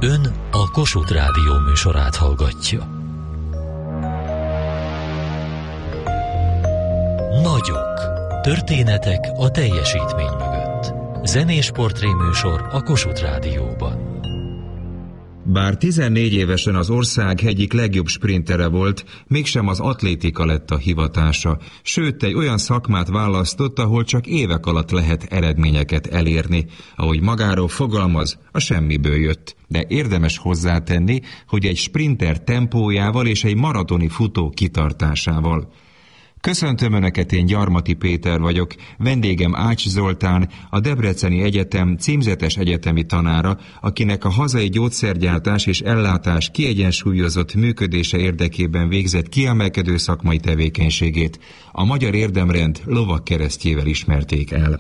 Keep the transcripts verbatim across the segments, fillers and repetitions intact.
Ön a Kossuth Rádió műsorát hallgatja. Nagyok. Történetek a teljesítmény mögött. Zenés portréműsor a Kossuth Rádióban. Bár tizennégy évesen az ország egyik legjobb sprintere volt, mégsem az atlétika lett a hivatása, sőt egy olyan szakmát választott, ahol csak évek alatt lehet eredményeket elérni. Ahogy magáról fogalmaz, a semmiből jött. De érdemes hozzátenni, hogy egy sprinter tempójával és egy maratoni futó kitartásával. Köszöntöm Önöket, én Gyarmati Péter vagyok, vendégem Ács Zoltán, a Debreceni Egyetem címzetes egyetemi tanára, akinek a hazai gyógyszergyártás és ellátás kiegyensúlyozott működése érdekében végzett kiemelkedő szakmai tevékenységét a Magyar Érdemrend lovagkeresztjével ismerték el.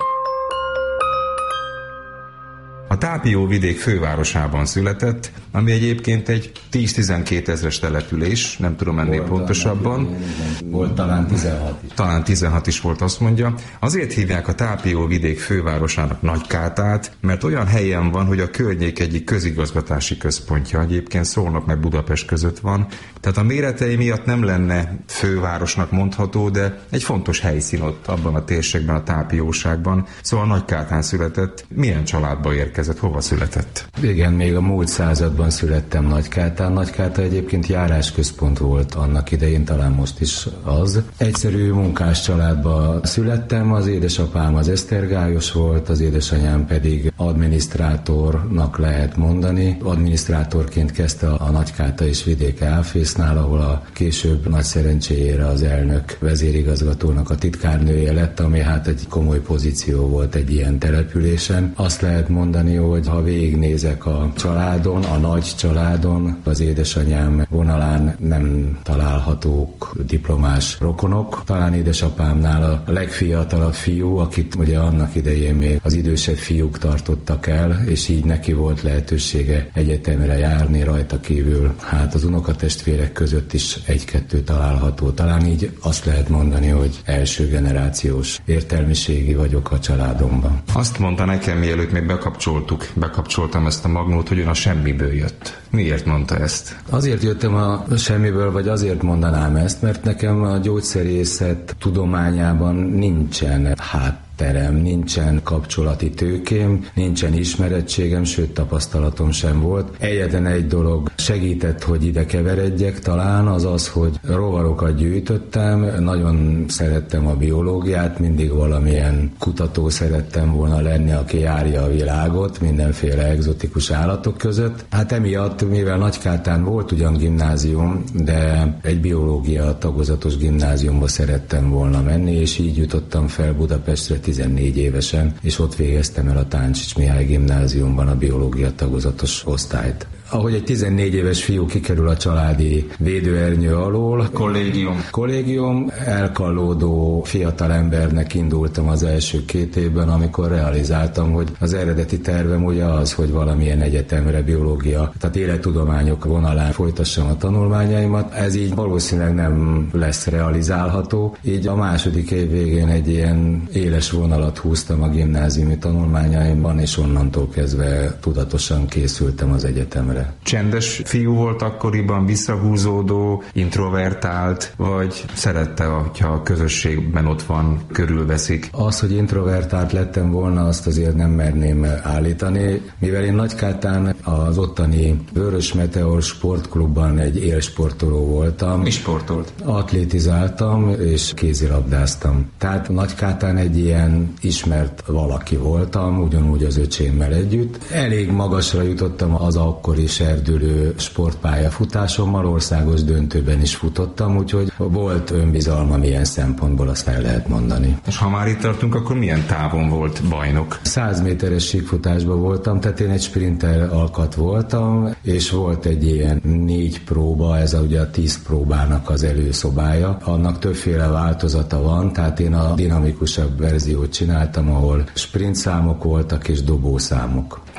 A Tápióvidék fővárosában született, ami egyébként egy tíz-tizenkét ezres település, nem tudom ennél volt pontosabban. Volt talán tizenhat is. Talán tizenhat is volt, azt mondja. Azért hívják a Tápióvidék fővárosának Nagykátát, mert olyan helyen van, hogy a környék egyik közigazgatási központja. Egyébként Szolnok meg Budapest között van. Tehát a méretei miatt nem lenne fővárosnak mondható, de egy fontos helyszín ott abban a térségben, a Tápióságban. Szóval Nagykátán született. Milyen családba érkezett? Hova született? Igen, még a múlt században születtem Nagykátán. Nagykáta egyébként járásközpont volt annak idején, talán most is az. Egyszerű munkás családba születtem, az édesapám az esztergályos volt, az édesanyám pedig adminisztrátornak lehet mondani. Adminisztrátorként kezdte a Nagykáta és vidéke Áfésznál, ahol a később nagy szerencséjére az elnök vezérigazgatónak a titkárnője lett, ami hát egy komoly pozíció volt egy ilyen településen. Azt lehet mondani, hogy ha végignézek a családon, a nagy családon, az édesanyám vonalán nem találhatók diplomás rokonok. Talán édesapámnál a legfiatalabb fiú, akit ugye annak idején még az idősebb fiúk tartottak el, és így neki volt lehetősége egyetemre járni, rajta kívül hát az unokatestvérek között is egy-kettő található. Talán így azt lehet mondani, hogy első generációs értelmiségi vagyok a családomban. Azt mondta nekem, mielőtt még bekapcsoltuk, bekapcsoltam ezt a magnót, hogy ön a semmiből jött. Miért mondta ezt? Azért jöttem a semmiből, vagy azért mondanám ezt, mert nekem a gyógyszerészet tudományában nincsen hát terem, nincsen kapcsolati tőkém, nincsen ismerettségem, sőt tapasztalatom sem volt. Egyetlen egy dolog segített, hogy ide keveredjek talán, az az, hogy rovarokat gyűjtöttem, nagyon szerettem a biológiát, mindig valamilyen kutató szerettem volna lenni, aki járja a világot mindenféle egzotikus állatok között. Hát emiatt, mivel Nagykátán volt ugyan gimnázium, de egy biológia tagozatos gimnáziumba szerettem volna menni, és így jutottam fel Budapestre tizennégy évesen, és ott végeztem el a Táncsics Mihály gimnáziumban a biológia tagozatos osztályt. Ahogy egy tizennégy éves fiú kikerül a családi védőernyő alól. Kollégium. Kollégium, elkallódó fiatal embernek indultam az első két évben, amikor realizáltam, hogy az eredeti tervem ugye az, hogy valamilyen egyetemre biológia, tehát élettudományok vonalán folytassam a tanulmányaimat. Ez így valószínűleg nem lesz realizálható. Így a második év végén egy ilyen éles vonalat húztam a gimnáziumi tanulmányaimban, és onnantól kezdve tudatosan készültem az egyetemre. Csendes fiú volt akkoriban, visszahúzódó, introvertált, vagy szerette, hogyha a közösségben ott van, körülveszik? Az, hogy introvertált lettem volna, azt azért nem merném állítani, mivel én Nagykátán az ottani Vörös Meteor sportklubban egy élsportoló voltam. Mi sportolt? Atlétizáltam és kézilabdáztam. Tehát Nagykátán egy ilyen ismert valaki voltam, ugyanúgy az öcsémmel együtt. Elég magasra jutottam az akkori serdülő sportpályafutásommal, országos döntőben is futottam, úgyhogy volt önbizalmam ilyen szempontból, azt el lehet mondani. És ha már itt tartunk, akkor milyen távon volt bajnok? száz méteres síkfutásban voltam, tehát én egy sprinter alkat voltam, és volt egy ilyen négy próba, ez a, ugye a tíz próbának az előszobája. Annak többféle változata van, tehát én a dinamikusabb verziót csináltam, ahol sprintszámok voltak és dobószámok.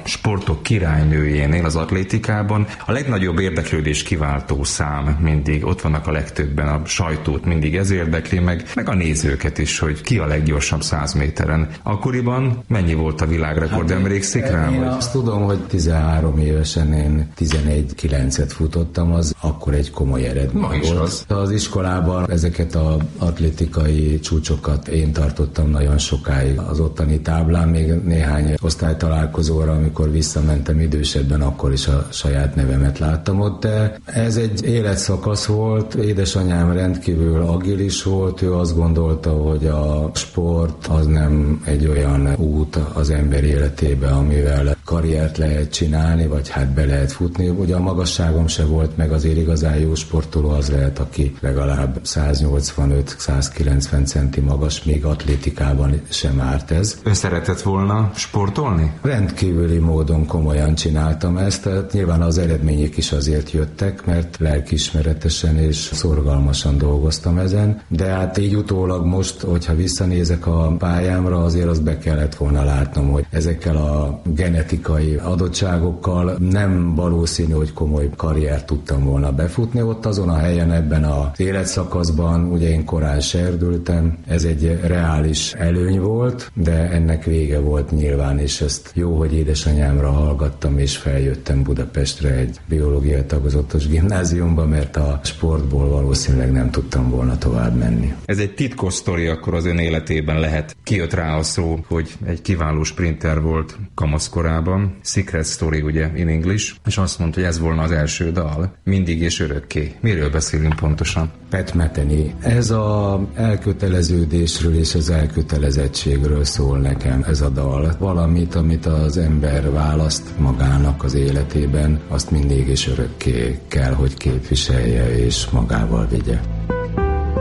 sportok királynőjénél, az atlétikában a legnagyobb érdeklődés kiváltó szám mindig, ott vannak a legtöbben, a sajtót mindig ez érdekli meg, meg a nézőket is, hogy ki a leggyorsabb száz méteren. Akkoriban mennyi volt a világrekord, hát emlékszik rá? Én azt tudom, hogy tizenhárom évesen én tizenegy kilencet futottam, az akkor egy komoly eredmény Ma is volt. Az. Az iskolában ezeket az atlétikai csúcsokat én tartottam nagyon sokáig az ottani táblán, még néhány osztálytalálkozóra, amikor visszamentem idősebben, akkor is a saját nevemet láttam ott, de ez egy életszakasz volt, édesanyám rendkívül agilis volt, ő azt gondolta, hogy a sport az nem egy olyan út az ember életébe, amivel karriert lehet csinálni, vagy hát be lehet futni. Ugye a magasságom se volt meg, azért igazán jó sportoló az lehet, aki legalább száznyolcvanöt százkilencven centi magas, még atlétikában sem árt ez. Ön szeretett volna sportolni? Rendkívüli módon komolyan csináltam ezt, tehát nyilván az eredmények is azért jöttek, mert lelkiismeretesen és szorgalmasan dolgoztam ezen, de hát így utólag most, hogyha visszanézek a pályámra, azért azt be kellett volna látnom, hogy ezekkel a genetikai adottságokkal nem valószínű, hogy komoly karriert tudtam volna befutni ott azon a helyen, ebben az életszakaszban, ugye én korán serdültem, ez egy reális előny volt, de ennek vége volt nyilván, és ezt jó, hogy édesanyámra hallgattam, és feljöttem Budapestre egy biológia tagozatos gimnáziumba, mert a sportból valószínűleg nem tudtam volna tovább menni. Ez egy titkos sztori akkor az ön életében lehet. Kijött rá a szó, hogy egy kiváló sprinter volt kamaszkorában. Secret story, ugye, in English, és azt mondta, hogy ez volna az első dal. Mindig és örökké. Miről beszélünk pontosan? Pat Metheny. Ez az elköteleződésről és az elkötelezettségről szól nekem ez a dal. Valamit, amit az ember választ magának az életében, azt mindig és örökké kell, hogy képviselje és magával vigye.